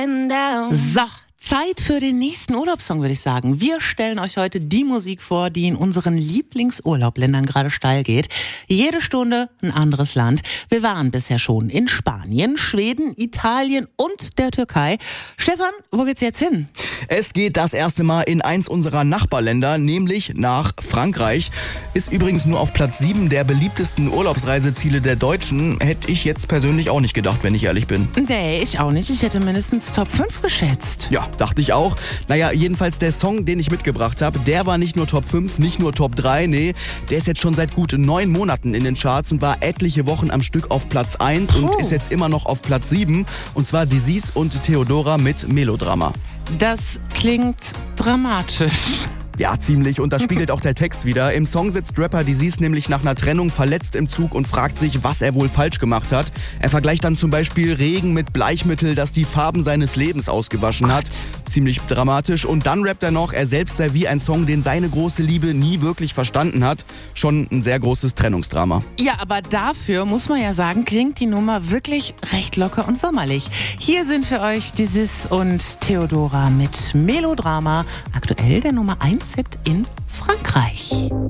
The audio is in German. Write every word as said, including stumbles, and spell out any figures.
So, Zeit für den nächsten Urlaubssong, würde ich sagen. Wir stellen euch heute die Musik vor, die in unseren Lieblingsurlaubländern gerade steil geht. Jede Stunde ein anderes Land. Wir waren bisher schon in Spanien, Schweden, Italien und der Türkei. Stefan, wo geht's jetzt hin? Es geht das erste Mal in eins unserer Nachbarländer, nämlich nach Frankreich. Ist übrigens nur auf Platz sieben der beliebtesten Urlaubsreiseziele der Deutschen. Hätte ich jetzt persönlich auch nicht gedacht, wenn ich ehrlich bin. Nee, ich auch nicht. Ich hätte mindestens Top fünf geschätzt. Ja, dachte ich auch. Naja, jedenfalls der Song, den ich mitgebracht habe, der war nicht nur Top fünf, nicht nur Top drei, nee, der ist jetzt schon seit gut neun Monaten in den Charts und war etliche Wochen am Stück auf Platz eins und Oh. ist jetzt immer noch auf Platz sieben. Und zwar Disease und Theodora mit Melodrama. Das klingt dramatisch. Ja, ziemlich. Und das spiegelt auch der Text wieder. Im Song sitzt Rapper Disease nämlich nach einer Trennung verletzt im Zug und fragt sich, was er wohl falsch gemacht hat. Er vergleicht dann zum Beispiel Regen mit Bleichmittel, das die Farben seines Lebens ausgewaschen Gott. hat. Ziemlich dramatisch. Und dann rappt er noch, er selbst sei wie ein Song, den seine große Liebe nie wirklich verstanden hat. Schon ein sehr großes Trennungsdrama. Ja, aber dafür muss man ja sagen, klingt die Nummer wirklich recht locker und sommerlich. Hier sind für euch Disease und Theodora mit Melodrama. Aktuell der Nummer eins Hit in Frankreich.